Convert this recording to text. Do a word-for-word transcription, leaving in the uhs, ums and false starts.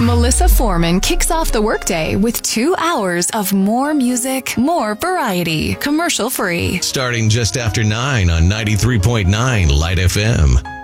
Melissa Foreman kicks off the workday with two hours of more music, more variety, commercial free. Starting just after nine on ninety-three point nine Light F M.